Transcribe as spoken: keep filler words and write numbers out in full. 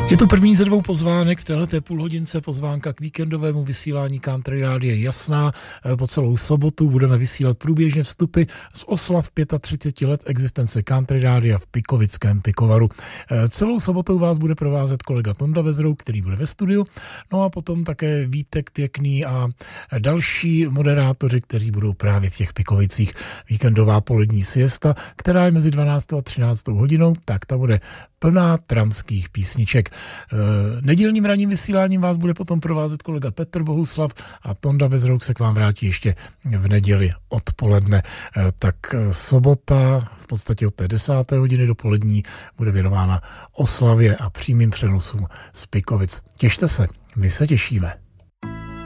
Je to první ze dvou pozvánek v téhleté půlhodince. Pozvánka k víkendovému vysílání Country Rádia je jasná. Po celou sobotu budeme vysílat průběžně vstupy z oslav třicet pět let existence Country Rádia v Pikovickém Pikovaru. Celou sobotou vás bude provázet kolega Tonda Vezrouk, který bude ve studiu, no a potom také Vítek Pěkný a další moderátoři, kteří budou právě v těch Pikovicích. Víkendová polední siesta, která je mezi dvanáctou a třináctou hodinou, tak ta bude plná tramských písniček. Nedělním ranním vysíláním vás bude potom provázet kolega Petr Bohuslav a Tonda Vezrouk se k vám vrátí ještě v neděli odpoledne. Tak sobota v podstatě od té desáté hodiny do polední bude věnována oslavě a přímým přenosům z Pikovic. Těšte se, my se těšíme.